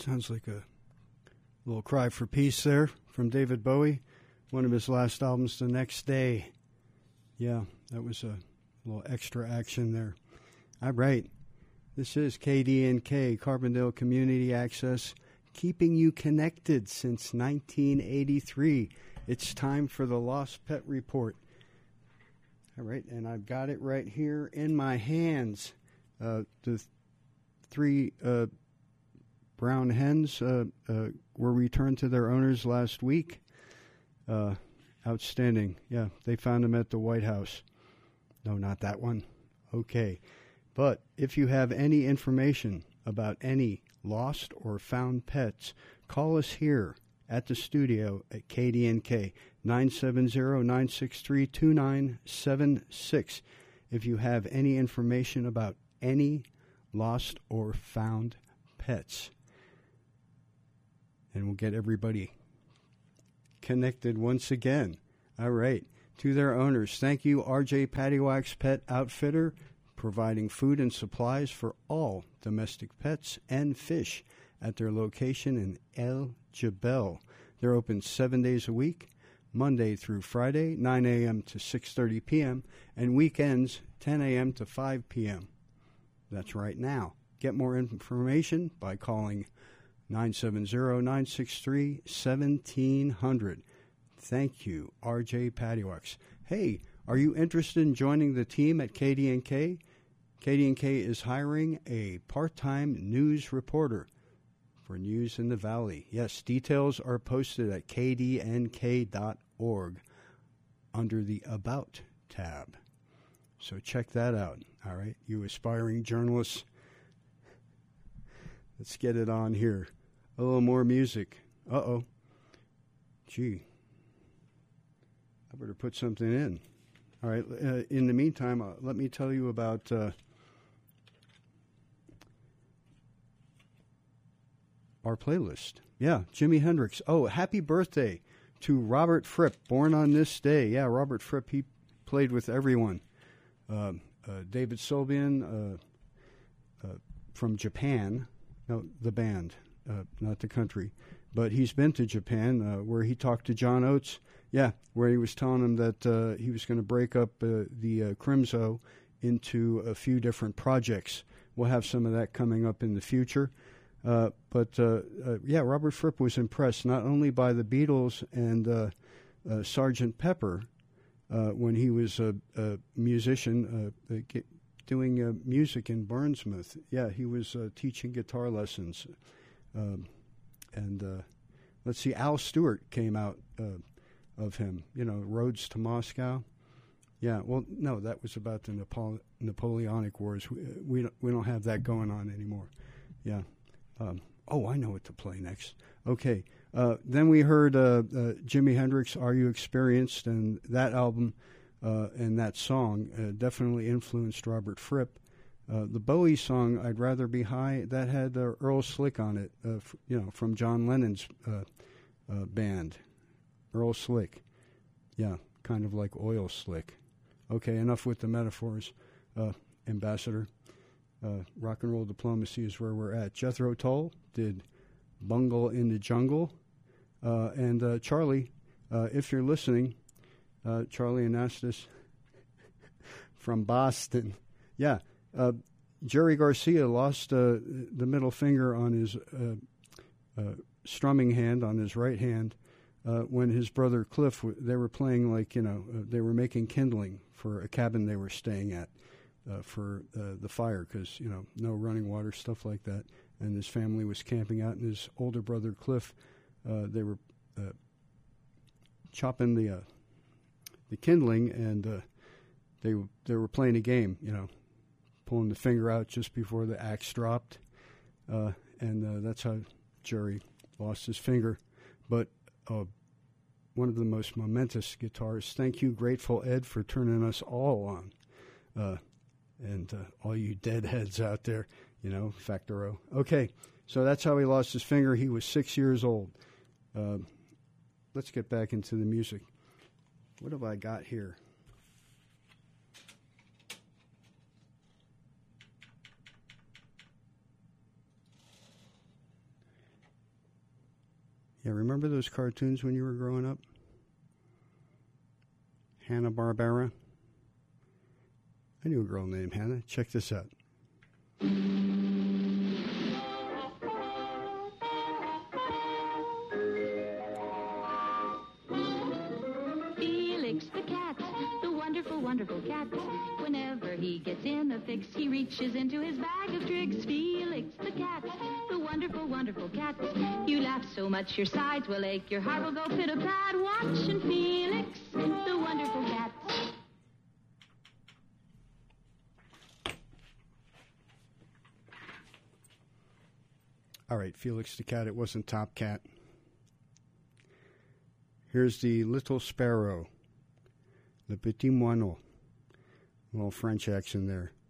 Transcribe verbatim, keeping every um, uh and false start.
Sounds like a little cry for peace there from David Bowie. One of his last albums, The Next Day. Yeah, that was a little extra action there. All right. This is K D N K, Carbondale Community Access, keeping you connected since nineteen eighty-three. It's time for the Lost Pet Report. All right, and I've got it right here in my hands. Uh, the th- three uh, brown hens uh, uh, were returned to their owners last week. Uh, outstanding. Yeah, they found them at the White House. No, not that one. Okay. But if you have any information about any lost or found pets, call us here at the studio at K D N K, nine seven zero, nine six three, two nine seven six. If you have any information about any lost or found pets. And we'll get everybody connected once again. All right. To their owners, thank you, R J Paddywhack's Pet Outfitter, providing food and supplies for all domestic pets and fish at their location in El Jebel. They're open seven days a week, Monday through Friday, nine a.m. to six thirty p.m., and weekends, ten a.m. to five p.m. That's right now. Get more information by calling nine seven zero, nine six three, one seven zero zero. Thank you, R J Paddywhacks. Hey, are you interested in joining the team at K D N K? K D N K is hiring a part-time news reporter for news in the Valley. Yes, details are posted at k d n k dot org under the About tab. So check that out, all right, you aspiring journalists. Let's get it on here. A little more music. Uh-oh. Gee. I better put something in. All right, uh, in the meantime, uh, let me tell you about uh, our playlist. Yeah, Jimi Hendrix. Oh, happy birthday to Robert Fripp, born on this day. Yeah, Robert Fripp, he played with everyone. Uh, uh, David Sylvian uh, uh, from Japan. No, the band, uh, not the country. But he's been to Japan, uh, where he talked to John Oates. Yeah, where he was telling him that uh, he was going to break up uh, the uh, Crimso into a few different projects. We'll have some of that coming up in the future. Uh, but, uh, uh, yeah, Robert Fripp was impressed not only by the Beatles and uh, uh, Sergeant Pepper uh, when he was a, a musician uh, get, doing uh, music in Bournemouth. Yeah, he was uh, teaching guitar lessons. Um, and uh, let's see, Al Stewart came out uh, of him, you know, Roads to Moscow. Yeah, well, no, that was about the Napo- Napoleonic Wars. We, we, don't, we don't have that going on anymore. Yeah. Um, oh, I know what to play next. Okay. Uh, then we heard uh, uh, Jimi Hendrix, Are You Experienced? And that album uh, and that song uh, definitely influenced Robert Fripp. Uh, the Bowie song, I'd Rather Be High, that had uh, Earl Slick on it, uh, f- you know, from John Lennon's uh, uh, band. Earl Slick. Yeah, kind of like oil slick. Okay, enough with the metaphors, uh, Ambassador. Uh, rock and roll diplomacy is where we're at. Jethro Tull did Bungle in the Jungle. Uh, and uh, Charlie, uh, if you're listening, uh, Charlie Anastas from Boston. Yeah, uh, Jerry Garcia lost uh, the middle finger on his uh, uh, strumming hand, on his right hand, uh, when his brother Cliff, they were playing like, you know, uh, they were making kindling for a cabin they were staying at. Uh, for uh, the fire, because, you know, no running water, stuff like that. And his family was camping out, and his older brother, Cliff, uh, they were uh, chopping the uh, the kindling, and uh, they, they were playing a game, you know, pulling the finger out just before the axe dropped. Uh, and uh, that's how Jerry lost his finger. But uh, one of the most momentous guitars. Thank you, Grateful Ed, for turning us all on. Uh, And uh, all you deadheads out there, you know, Factoro. Okay, so that's how he lost his finger. He was six years old. Uh, let's get back into the music. What have I got here? Yeah, remember those cartoons when you were growing up? Hanna-Barbera. I knew a girl named Hannah. Check this out. Felix the cat, the wonderful, wonderful cat. Whenever he gets in a fix, he reaches into his bag of tricks. Felix the cat, the wonderful, wonderful cat. You laugh so much your sides will ache, your heart will go pit-a-pat. Watching Felix, the wonderful cat. All right, Felix the cat. It wasn't Top Cat. Here's the Little Sparrow, Le Petit Moineau. A little French accent there.